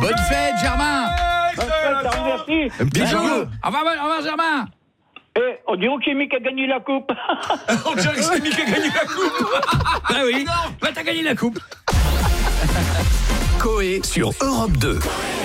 Bonne fête, Germain. Merci. Un petit Bisous. jeu. Au revoir, Germain. Eh, on dirait que c'est Mick qui a gagné la coupe. On dirait que c'est Mick qui a gagné la coupe. Ah oui, bah t'as gagné la coupe. Coé sur Europe 2.